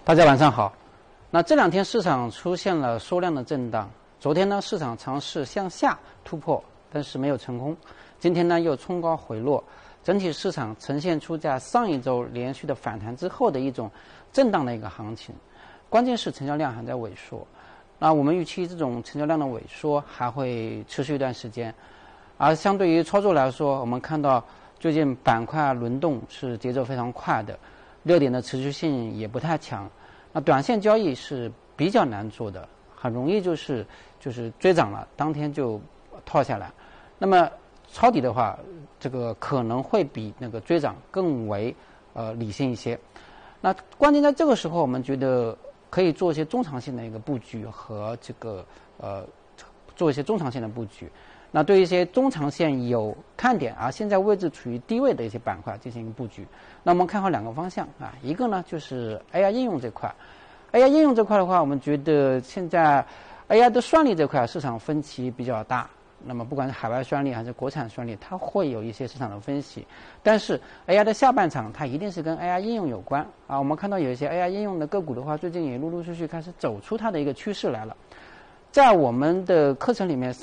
大家晚上好。那这两天市场出现了缩量的震荡。昨天呢，市场尝试向下突破，但是没有成功。今天呢，又冲高回落，整体市场呈现出在上一周连续的反弹之后的一种震荡的一个行情。关键是成交量还在萎缩。那我们预期这种成交量的萎缩还会持续一段时间。而相对于操作来说，我们看到最近板块轮动是节奏非常快的，热点的持续性也不太强。那短线交易是比较难做的，很容易就是追涨了，当天就套下来。那么抄底的话，这个可能会比那个追涨更为理性一些。那关键在这个时候，我们觉得可以做一些中长线的一个布局和这个做一些中长线的布局。那对一些中长线有看点而现在位置处于低位的一些板块进行一个布局。那我们看好两个方向啊，一个呢就是 AI 应用这块。AI 应用这块的话，我们觉得现在 AI 的算力这块市场分歧比较大。那么不管是海外算力还是国产算力，它会有一些市场的分歧。但是 AI 的下半场它一定是跟 AI 应用有关啊。我们看到有一些 AI 应用的个股的话，最近也陆陆续续开始走出它的一个趋势来了。在我们的课程里面